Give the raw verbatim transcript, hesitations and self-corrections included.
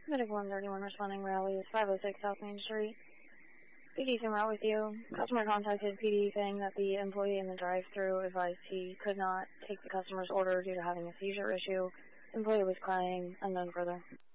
Medic one thirty-one responding rally is five oh six South Main Street. P D came out with you. Customer contacted P D saying that the employee in the drive-thru advised he could not take the customer's order due to having a seizure issue. Employee was crying. Unknown further.